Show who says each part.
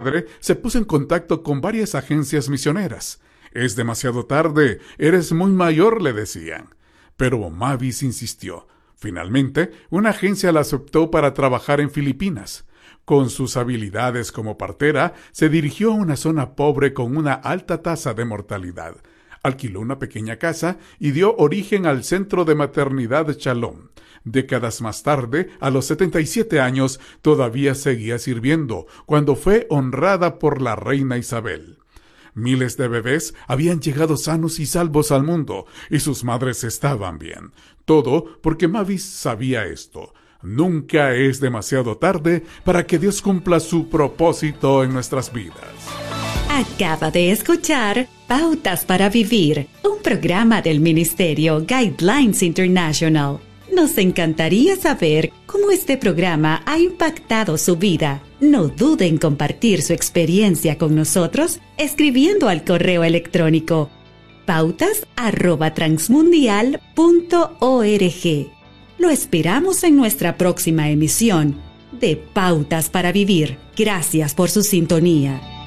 Speaker 1: madre se puso en contacto con varias agencias misioneras. «Es demasiado tarde, eres muy mayor», le decían. Pero Mavis insistió. Finalmente, una agencia la aceptó para trabajar en Filipinas. Con sus habilidades como partera, se dirigió a una zona pobre con una alta tasa de mortalidad. Alquiló una pequeña casa y dio origen al Centro de Maternidad Shalom. Décadas más tarde, a los 77 años, todavía seguía sirviendo, cuando fue honrada por la reina Isabel. Miles de bebés habían llegado sanos y salvos al mundo, y sus madres estaban bien. Todo porque Mavis sabía esto. Nunca es demasiado tarde para que Dios cumpla su propósito en nuestras vidas.
Speaker 2: Acaba de escuchar Pautas para Vivir, un programa del Ministerio Guidelines International. Nos encantaría saber cómo este programa ha impactado su vida. No dude en compartir su experiencia con nosotros escribiendo al correo electrónico pautas@transmundial.org. Lo esperamos en nuestra próxima emisión de Pautas para Vivir. Gracias por su sintonía.